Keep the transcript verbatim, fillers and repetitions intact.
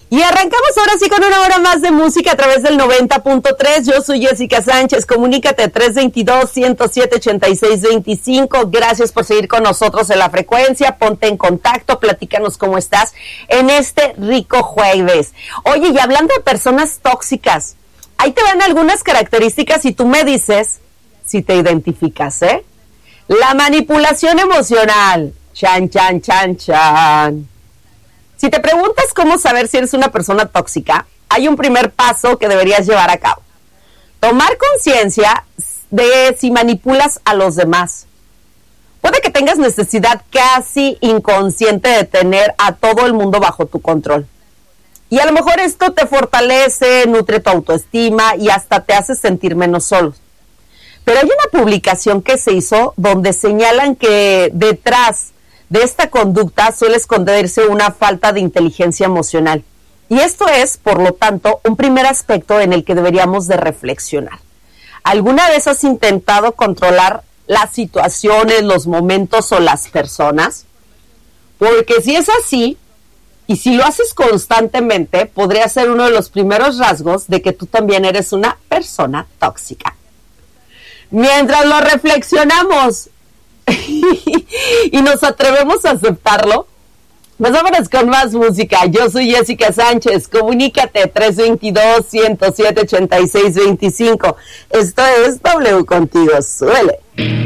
Y arrancamos ahora sí con una hora más de música a través del noventa punto tres. Yo soy Jessica Sánchez. Comunícate tres dos dos, uno cero siete, ocho seis dos cinco. Gracias por seguir con nosotros en la frecuencia. Ponte en contacto, platícanos cómo estás en este rico jueves. Oye, y hablando de personas tóxicas, ahí te van algunas características y tú me dices si te identificas, ¿eh? La manipulación emocional. Chan, chan, chan, chan. Si te preguntas cómo saber si eres una persona tóxica, hay un primer paso que deberías llevar a cabo. Tomar conciencia de si manipulas a los demás. Puede que tengas necesidad casi inconsciente de tener a todo el mundo bajo tu control. Y a lo mejor esto te fortalece, nutre tu autoestima y hasta te hace sentir menos solo. Pero hay una publicación que se hizo donde señalan que detrás de esta conducta suele esconderse una falta de inteligencia emocional. Y esto es, por lo tanto, un primer aspecto en el que deberíamos de reflexionar. ¿Alguna vez has intentado controlar las situaciones, los momentos o las personas? Porque si es así, y si lo haces constantemente, podría ser uno de los primeros rasgos de que tú también eres una persona tóxica. Mientras lo reflexionamos y nos atrevemos a aceptarlo, pues vámonos con más música. Yo soy Jessica Sánchez. Comunícate tres dos dos, uno cero siete, ocho seis dos cinco. Esto es W Contigo. Suele.